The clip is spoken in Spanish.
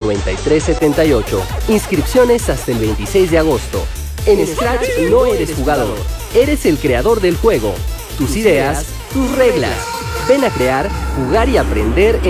5378. Inscripciones hasta el 26 de agosto. En Scratch no eres jugador, eres el creador del juego. Tus ideas, tus reglas. Ven a crear, jugar y aprender